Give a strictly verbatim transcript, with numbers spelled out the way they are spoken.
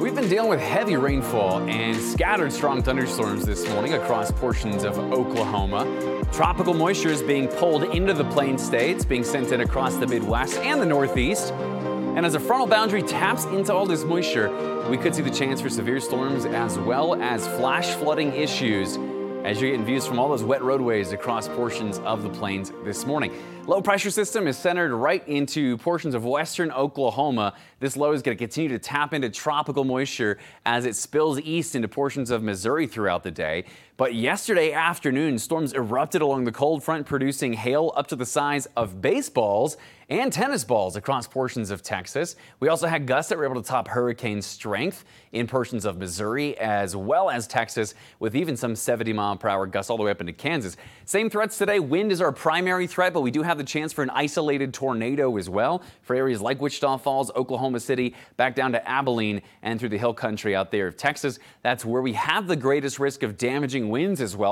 We've been dealing with heavy rainfall and scattered strong thunderstorms this morning across portions of Oklahoma. Tropical moisture is being pulled into the plain states, being sent in across the Midwest and the Northeast. And as a frontal boundary taps into all this moisture, we could see the chance for severe storms as well as flash flooding issues as you're getting views from all those wet roadways across portions of the plains this morning. Low pressure system is centered right into portions of western Oklahoma. This low is going to continue to tap into tropical moisture as it spills east into portions of Missouri throughout the day. But yesterday afternoon, storms erupted along the cold front, producing hail up to the size of baseballs and tennis balls across portions of Texas. We also had gusts that were able to top hurricane strength in portions of Missouri as well as Texas, with even some seventy mile per hour gusts all the way up into Kansas. Same threats today. Wind is our primary threat, but we do have the chance for an isolated tornado as well for areas like Wichita Falls, Oklahoma City, back down to Abilene and through the hill country out there of Texas. That's where we have the greatest risk of damaging winds as well.